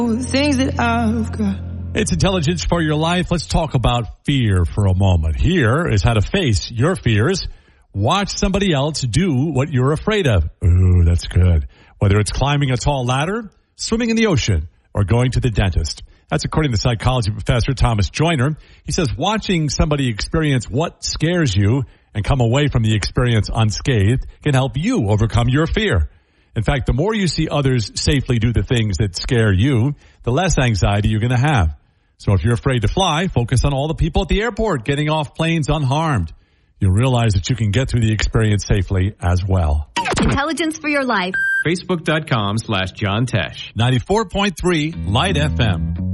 Things that I've got. It's Intelligence for Your Life. Let's talk about fear for a moment. Here is how to face your fears. Watch somebody else do what you're afraid of. Ooh, that's good. Whether it's climbing a tall ladder, swimming in the ocean, or going to the dentist. That's according to psychology professor Thomas Joyner. He says watching somebody experience what scares you and come away from the experience unscathed can help you overcome your fear. In fact, the more you see others safely do the things that scare you, the less anxiety you're going to have. So if you're afraid to fly, focus on all the people at the airport getting off planes unharmed. You'll realize that you can get through the experience safely as well. Intelligence for Your Life. Facebook.com/John Tesh. 94.3 Light FM.